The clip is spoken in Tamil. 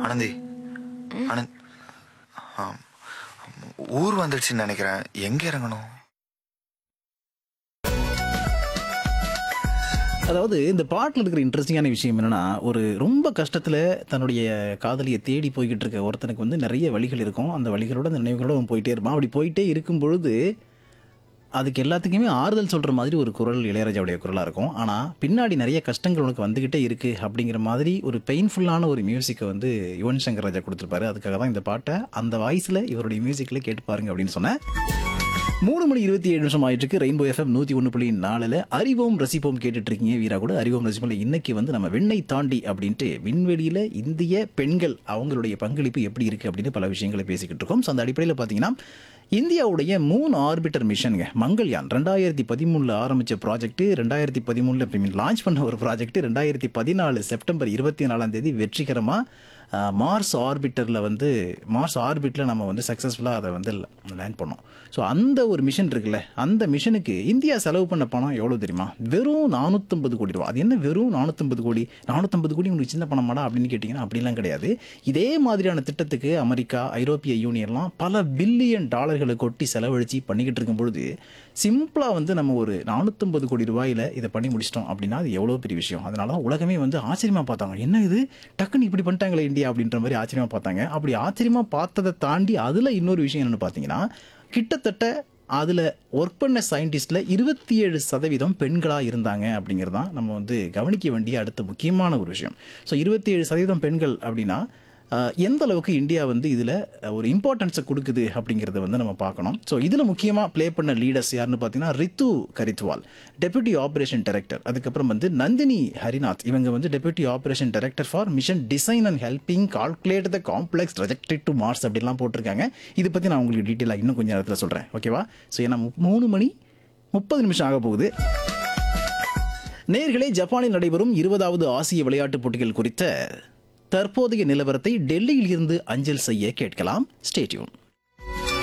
ஆனந்தி, ஆனந்த், ஊர் வந்துடுச்சுன்னு நினைக்கிறேன். எங்க இறங்கணும்? அதாவது இந்த பாட்டில் இருக்கிற இன்ட்ரெஸ்டிங்கான விஷயம் என்னன்னா, ஒரு ரொம்ப கஷ்டத்தில் தன்னுடைய காதலியை தேடி போய்கிட்டு இருக்க ஒருத்தனுக்கு வந்து நிறைய வழிகள் இருக்கும். அந்த வழிகளோட அந்த நினைவுகளோட அவன் போயிட்டே இருப்பான். அப்படி போயிட்டே இருக்கும் பொழுது அதுக்கு எல்லாத்துக்குமே ஆறுதல் சொல்கிற மாதிரி ஒரு குரல் இளையராஜாவுடைய குரலாக இருக்கும். ஆனால் பின்னாடி நிறைய கஷ்டங்கள் உனக்கு வந்துக்கிட்டே இருக்குது அப்படிங்கிற மாதிரி ஒரு பெயின்ஃபுல்லான ஒரு மியூசிக்கை வந்து யுவன் சங்கர் ராஜா கொடுத்துருப்பாரு. அதுக்காக தான் இந்த பாட்டை அந்த வாய்ஸில் இவருடைய மியூசிக்கில் கேட்டு பாருங்க அப்படின்னு சொன்னேன். 3:27 ஆயிட்டு இருக்கு. ரெயின்போ எஃப்எம் 101.4 அறிவோம் ரசிப்போம் கேட்டுட்டு இருக்கீங்க. வீரா கூட அறிவோம் ரசிப்போம். இன்னைக்கு வந்து நம்ம விண்ணை தாண்டி அப்படின்ட்டு விண்வெளியில் இந்திய பெண்கள் அவங்களுடைய பங்களிப்பு எப்படி இருக்கு அப்படின்னு பல விஷயங்களை பேசிக்கிட்டு இருக்கோம். ஸோ அந்த அடிப்படையில் பார்த்தீங்கன்னா இந்தியாவுடைய 3 ஆர்பிட்டர் மிஷனுங்க மங்கள்யான் 2013 ஆரம்பித்த ப்ராஜெக்ட், 2013 லான்ச் பண்ண ஒரு ப்ராஜெக்ட், 2014 செப்டம்பர் 24 வெற்றிகரமாக மார்ஸ் ஆர்பிட்டில் நம்ம வந்து சக்ஸஸ்ஃபுல்லாக அதை வந்து லேண்ட் பண்ணோம். ஸோ அந்த ஒரு மிஷன் இருக்குல்ல, அந்த மிஷனுக்கு இந்தியா செலவு பண்ண பணம் எவ்வளோ தெரியுமா? வெறும் 450 கோடி ரூபா. அது என்ன வெறும் 450 கோடி? 450 கோடி உங்களுக்கு சின்ன பணமாடா அப்படின்னு கேட்டிங்கன்னா அப்படிலாம் கிடையாது. இதே மாதிரியான திட்டத்துக்கு அமெரிக்கா, ஐரோப்பிய யூனியன்லாம் பல பில்லியன் டாலர்களை கொட்டி செலவழித்து பண்ணிக்கிட்டு இருக்கும் பொழுது சிம்பிளாக வந்து நம்ம ஒரு 450 கோடி ரூபாயில் இதை பண்ணி முடிச்சிட்டோம் அப்படின்னா அது எவ்வளோ பெரிய விஷயம். அதனால தான் உலகமே வந்து ஆச்சரியமாக பார்த்தாங்க. என்ன இது டக்குன்னு இப்படி பண்ணிட்டாங்களே இந்தியா அப்படின்ற மாதிரி ஆச்சரியமாக பார்த்தாங்க. அப்படி ஆச்சரியமாக பார்த்ததை தாண்டி அதில் இன்னொரு விஷயம் என்னென்னு பார்த்தீங்கன்னா, கிட்டத்தட்ட அதில் ஒர்க் பண்ண சயின்டிஸ்டில் 27% பெண்களாக இருந்தாங்க அப்படிங்கிறது தான் நம்ம வந்து கவனிக்க வேண்டிய அடுத்த முக்கியமான ஒரு விஷயம். ஸோ 27% பெண்கள் அப்படின்னா எந்த அளவுக்கு இந்தியா வந்து இதில் ஒரு இம்பார்ட்டன்ஸை கொடுக்குது அப்படிங்கிறத வந்து நம்ம பார்க்கணும். ஸோ இதில் முக்கியமாக ப்ளே பண்ண லீடர்ஸ் யாருன்னு பார்த்தீங்கன்னா ரித்து கரித்வால், டெப்யூட்டி ஆப்ரேஷன் டைரக்டர். அதுக்கப்புறம் வந்து நந்தினி ஹரிநாத், இவங்க வந்து deputy operation director for mission design and helping calculate the complex trajectory to Mars அப்படிலாம் போட்டிருக்காங்க. இதை பற்றி நான் உங்களுக்கு டீட்டெயிலாக இன்னும் கொஞ்சம் நேரத்தில் சொல்கிறேன். ஓகேவா? ஸோ ஏன்னா 3:30 ஆக போகுது. நேயர்களே, ஜப்பானில் நடைபெறும் 20வது ஆசிய விளையாட்டுப் போட்டிகள் குறித்த தற்போதைய நிலவரத்தை டெல்லியில் இருந்து அஞ்சல் செய்ய கேட்கலாம். Stay tune.